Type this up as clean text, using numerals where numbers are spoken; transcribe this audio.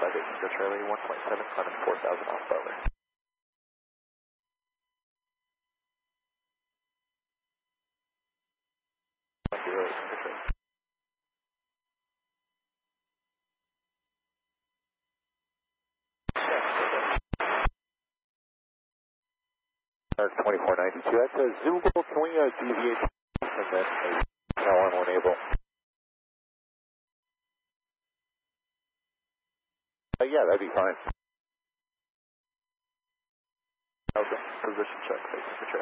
Go Charlie 1.7, climbing 4,000 off over. Thank you, really, Go Charlie. Mark 2492, that's a Zoogle, can we deviate and then tell him when able? Yeah, that'd be fine. Okay, position check, facing the trail.